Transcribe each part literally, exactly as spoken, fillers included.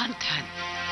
मंथन।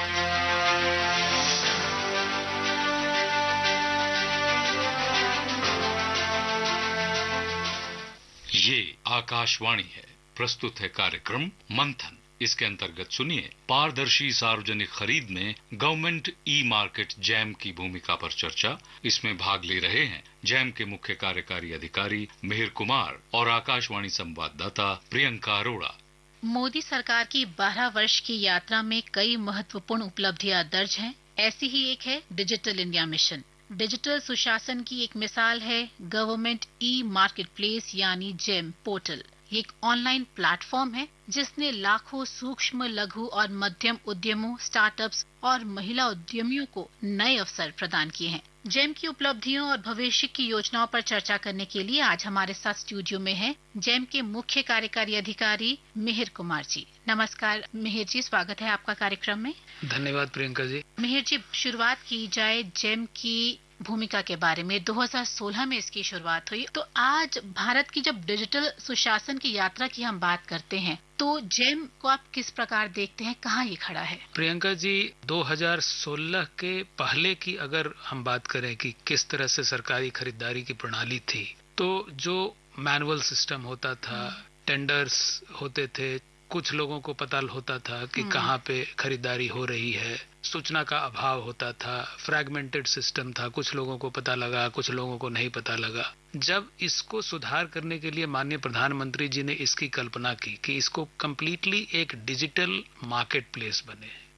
ये आकाशवाणी है, प्रस्तुत है कार्यक्रम मंथन। इसके अंतर्गत सुनिए पारदर्शी सार्वजनिक खरीद में गवर्नमेंट ई मार्केट जैम की भूमिका पर चर्चा। इसमें भाग ले रहे हैं जैम के मुख्य कार्यकारी अधिकारी मिहिर कुमार और आकाशवाणी संवाददाता प्रियंका अरोड़ा। मोदी सरकार की बारह वर्ष की यात्रा में कई महत्वपूर्ण उपलब्धियां दर्ज हैं। ऐसी ही एक है डिजिटल इंडिया मिशन। डिजिटल सुशासन की एक मिसाल है गवर्नमेंट ई मार्केट प्लेस यानी जेम पोर्टल। ये एक ऑनलाइन प्लेटफॉर्म है जिसने लाखों सूक्ष्म, लघु और मध्यम उद्यमों, स्टार्टअप्स और महिला उद्यमियों को नए अवसर प्रदान किए हैं। जेम की उपलब्धियों और भविष्य की योजनाओं पर चर्चा करने के लिए आज हमारे साथ स्टूडियो में है जेम के मुख्य कार्यकारी अधिकारी मिहिर कुमार जी। नमस्कार मिहिर जी, स्वागत है आपका कार्यक्रम में। धन्यवाद प्रियंका जी। मिहिर जी, शुरुआत की जाए जेम की भूमिका के बारे में। दो हज़ार सोलह में इसकी शुरुआत हुई। तो आज भारत की जब डिजिटल सुशासन की यात्रा की हम बात करते हैं तो जेम को आप किस प्रकार देखते हैं, कहाँ ये खड़ा है? प्रियंका जी, दो हज़ार सोलह के पहले की अगर हम बात करें कि किस तरह से सरकारी खरीदारी की प्रणाली थी, तो जो मैनुअल सिस्टम होता था, टेंडर्स होते थे, कुछ लोगों को पता होता था कि कहाँ पे खरीदारी हो रही है, सूचना का अभाव होता था, फ्रैगमेंटेड सिस्टम था, कुछ लोगों को पता लगा, कुछ लोगों को नहीं पता लगा। जब इसको सुधार करने के लिए माननीय प्रधानमंत्री जी ने इसकी कल्पना की कि इसको कंप्लीटली एक डिजिटल मार्केट प्लेस बने,